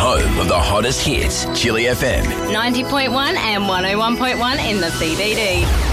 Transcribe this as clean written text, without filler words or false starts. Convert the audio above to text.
home of the hottest hits, Chili FM. 90.1 and 101.1 in the CBD.